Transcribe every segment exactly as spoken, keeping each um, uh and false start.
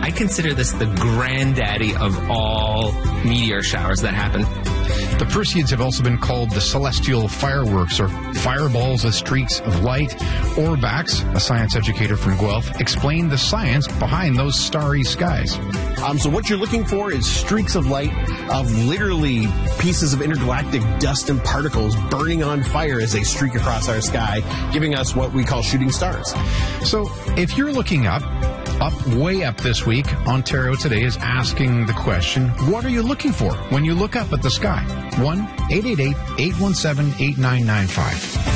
I consider this the granddaddy of all meteor showers that happen. The Perseids have also been called the celestial fireworks, or fireballs with streaks of light. Orbax, a science educator from Guelph, explained the science behind those starry skies. Um, so what you're looking for is streaks of light of literally pieces of intergalactic dust and particles burning on fire as they streak across our sky, giving us what we call shooting stars. So if you're looking up, up, way up this week, Ontario Today is asking the question, what are you looking for when you look up at the sky? one eight eight eight, eight one seven, eight nine nine five.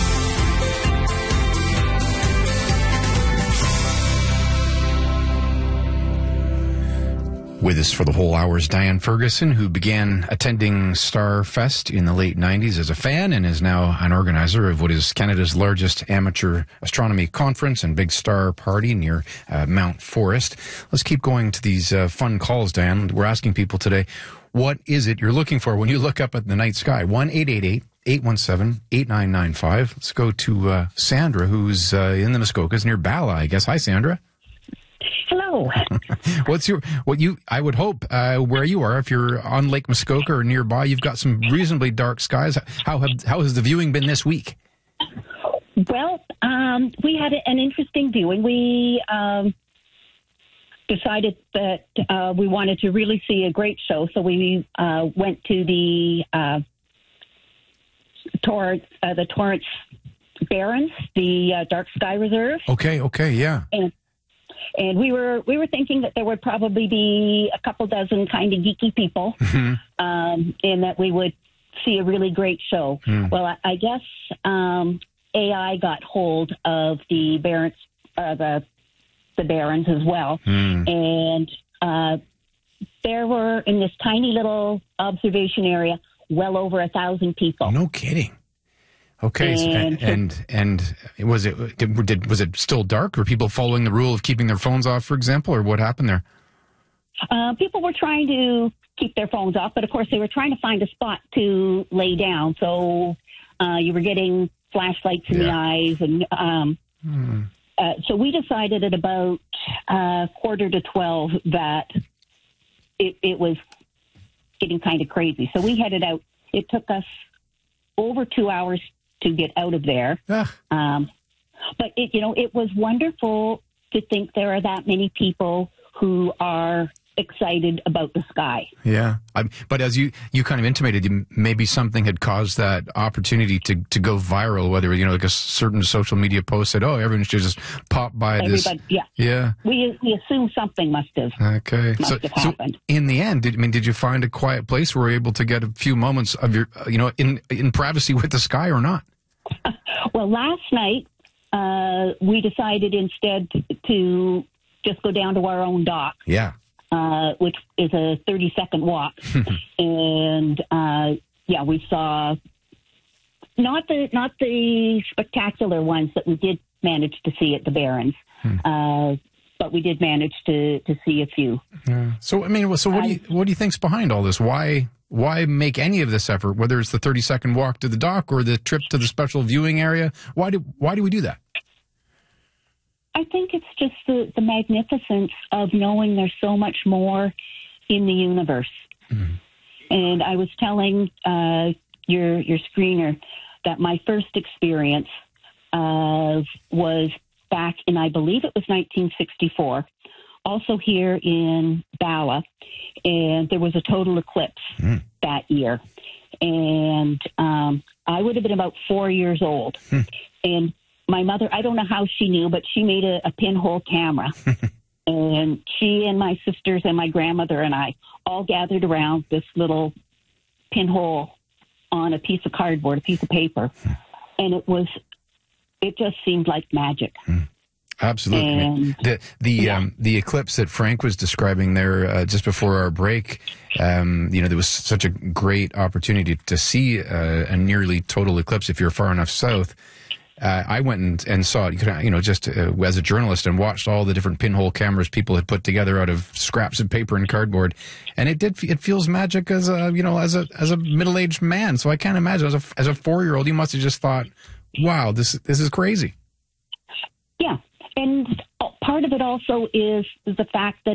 With us for the whole hour is Diane Ferguson, who began attending Starfest in the late nineties as a fan and is now an organizer of what is Canada's largest amateur astronomy conference and big star party near uh, Mount Forest. Let's keep going to these uh, fun calls, Diane. We're asking people today, what is it you're looking for when you look up at the night sky? one eight eight eight, eight one seven, eight nine nine five. Let's go to uh, Sandra, who's uh, in the Muskokas near Bala, I guess. Hi, Sandra. Hello. What's your, what you, I would hope, uh, where you are, if you're on Lake Muskoka or nearby, you've got some reasonably dark skies. How have, how has the viewing been this week? Well, um, we had an interesting viewing. We um, decided that uh, we wanted to really see a great show, so we uh, went to the uh, Torrance, uh, the Torrance Barrens, the uh, Dark Sky Reserve. Okay, okay, yeah. And And we were we were thinking that there would probably be a couple dozen kind of geeky people, mm-hmm. um, and that we would see a really great show. Mm. Well, I, I guess um, A I got hold of the Barons, uh, the the Barons as well, mm. and uh, there were in this tiny little observation area well over a thousand people. No kidding. Okay, and and, and was it did, did was it still dark? Were people following the rule of keeping their phones off, for example, or what happened there? Uh, people were trying to keep their phones off, but of course they were trying to find a spot to lay down. So uh, you were getting flashlights in yeah. the eyes, and um, hmm. uh, so we decided at about uh, quarter to twelve that it, it was getting kind of crazy. So we headed out. It took us over two hours to get out of there. Ah. Um, but, it, you know, it was wonderful to think there are that many people who are excited about the sky. Yeah. I, but as you, you kind of intimated, you, maybe something had caused that opportunity to, to go viral, whether, you know, like a certain social media post said, oh, everyone should just pop by Everybody, this. Yeah. Yeah. We, we assume something must have, okay. must so, have so happened. In the end, did, I mean, did you find a quiet place where you were able to get a few moments of your, you know, in, in privacy with the sky or not? Well, last night, uh, we decided instead to just go down to our own dock. Yeah. Uh, which is a thirty-second walk. and, uh, yeah, we saw not the not the spectacular ones that we did manage to see at the Barrens, hmm. uh, but we did manage to, to see a few. Yeah. So, I mean, so what do you what do you think's behind all this? Why why make any of this effort, whether it's the thirty-second walk to the dock or the trip to the special viewing area? Why do why do we do that? I think it's just the, the magnificence of knowing there's so much more in the universe. Mm. And I was telling uh, your your screener that my first experience uh, was back in, I believe it was nineteen sixty-four, also here in Bala, and there was a total eclipse mm. that year. And um, I would have been about four years old. Mm. And my mother, I don't know how she knew, but she made a, a pinhole camera. And she and my sisters and my grandmother and I all gathered around this little pinhole on a piece of cardboard, a piece of paper. And it was, it just seemed like magic. Absolutely. And, the the yeah. um, the eclipse that Frank was describing there uh, just before our break, um, you know, there was such a great opportunity to see uh, a nearly total eclipse if you're far enough south. Uh, I went and, and saw it, you know, just uh, as a journalist, and watched all the different pinhole cameras people had put together out of scraps of paper and cardboard, and it did. It feels magic as a, you know, as a as a middle aged man. So I can't imagine as a as a four year old, you must have just thought, "Wow, this this is crazy." Yeah, and part of it also is the fact that